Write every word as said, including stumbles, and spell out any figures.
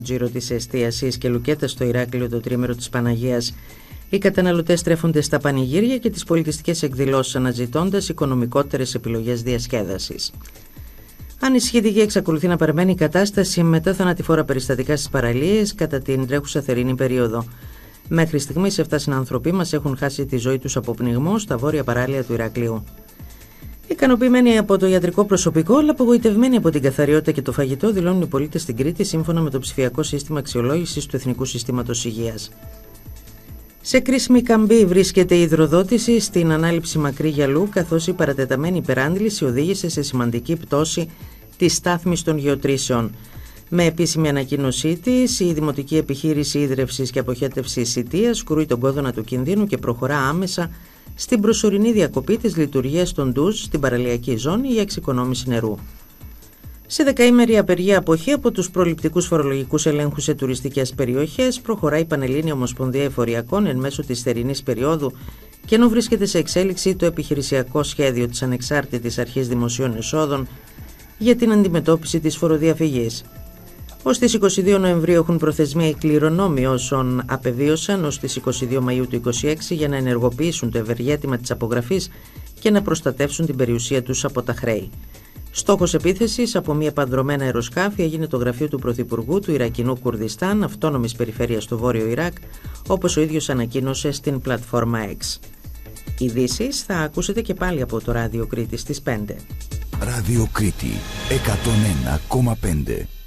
Τζίρο της εστίασης και λουκέτας στο Ηράκλειο το τρίμερο της Παναγίας, οι καταναλωτές στρέφονται στα πανηγύρια και τις πολιτιστικές εκδηλώσεις αναζητώντας οικονομικότερες επιλογές διασκέδασης. Ανησυχητική εξακολουθεί να παραμένει η κατάσταση με τα θανατηφόρα περιστατικά στις παραλίες κατά την τρέχουσα θερινή περίοδο. Μέχρι στιγμής εφτά συνανθρωποί μας έχουν χάσει τη ζωή τους από πνιγμό στα βόρεια παράλια του Ηρακλείου. Ικανοποιημένοι από το ιατρικό προσωπικό, αλλά απογοητευμένοι από την καθαριότητα και το φαγητό, δηλώνουν οι πολίτες στην Κρήτη σύμφωνα με το ψηφιακό σύστημα αξιολόγησης του Εθνικού Συστήματος Υγείας. Σε κρίσιμη καμπή βρίσκεται η υδροδότηση στην ανάληψη Μακρύ Γυαλού, καθώς η παρατεταμένη υπεράντληση οδήγησε σε σημαντική πτώση της στάθμης των γεωτρήσεων. Με επίσημη ανακοίνωσή της, η Δημοτική Επιχείρηση Ίδρευσης και Αποχέτευσης Σιτίας κρούει τον κόδωνα του κινδύνου και προχωρά άμεσα στην προσωρινή διακοπή της λειτουργίας των ντουζ στην παραλιακή ζώνη για εξοικονόμηση νερού. Σε δεκαήμερη απεργία αποχή από τους προληπτικούς φορολογικούς ελέγχους σε τουριστικές περιοχές, προχωράει η Πανελλήνια Ομοσπονδία Εφοριακών εν μέσω της θερινής περίοδου και ενώ βρίσκεται σε εξέλιξη το επιχειρησιακό σχέδιο της Ανεξάρτητης Αρχής Δημοσίων Εσόδων για την αντιμετώπιση της φοροδιαφυγής. Ως τις είκοσι δύο Νοεμβρίου έχουν προθεσμία οι κληρονόμοι όσων απεβίωσαν ως τις είκοσι δύο Μαΐου του είκοσι έξι για να ενεργοποιήσουν το ευεργέτημα της απογραφής και να προστατεύσουν την περιουσία τους από τα χρέη. Στόχος επίθεσης από μη επανδρωμένα αεροσκάφη έγινε το γραφείο του Πρωθυπουργού του Ιρακινού Κουρδιστάν, αυτόνομης περιφέρειας του Βόρειο Ιράκ, όπως ο ίδιος ανακοίνωσε στην πλατφόρμα X. Ειδήσεις θα ακούσετε και πάλι από το Ράδιο Κρήτη στις πέντε. Ράδιο Κρήτη εκατόν ένα κόμμα πέντε.